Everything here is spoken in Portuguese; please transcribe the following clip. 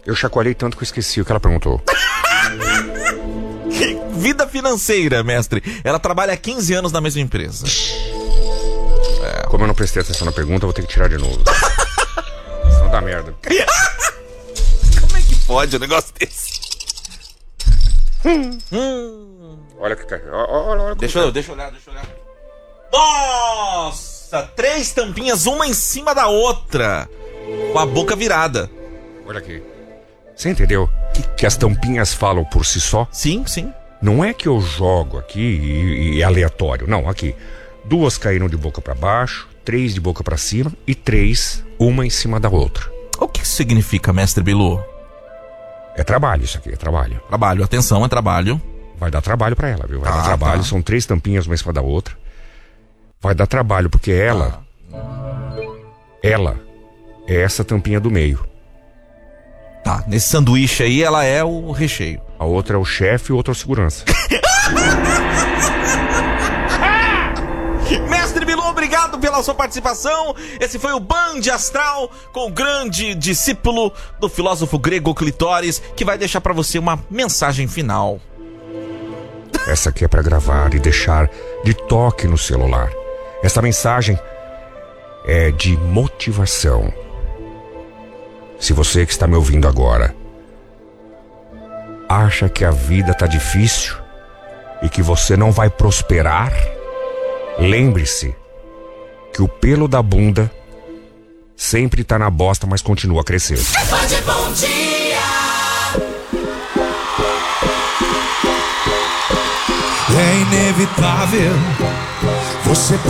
Eu chacoalhei tanto que eu esqueci o que ela perguntou. Vida financeira, mestre. Ela trabalha há 15 anos na mesma empresa. Como eu não prestei atenção na pergunta, eu vou ter que tirar de novo. Senão dá merda. Como é que pode um negócio desse? Olha que tá. Olha, Deixa eu olhar. Nossa! 3 tampinhas, uma em cima da outra. Com a boca virada. Olha aqui. Você entendeu? Que as tampinhas falam por si só? Sim. Não é que eu jogo aqui e é aleatório. Não, aqui. 2 caíram de boca pra baixo, 3 de boca pra cima e 3, uma em cima da outra. O que isso significa, mestre Bilu? É trabalho isso aqui, é trabalho. Trabalho, atenção, é trabalho. Vai dar trabalho pra ela, viu? Vai dar trabalho, são 3 tampinhas uma em cima da outra. Vai dar trabalho, porque ela é essa tampinha do meio. Tá, nesse sanduíche aí ela é o recheio. A outra é o chefe e o outro é o segurança. Mestre Bilu, obrigado pela sua participação. Esse foi o Band Astral com o grande discípulo do filósofo grego Clitóris, que vai deixar pra você uma mensagem final. Essa aqui é pra gravar e deixar de toque no celular. Essa mensagem é de motivação. Se você que está me ouvindo agora acha que a vida tá difícil e que você não vai prosperar, lembre-se que o pelo da bunda sempre tá na bosta, mas continua a crescer. Bom dia. É inevitável você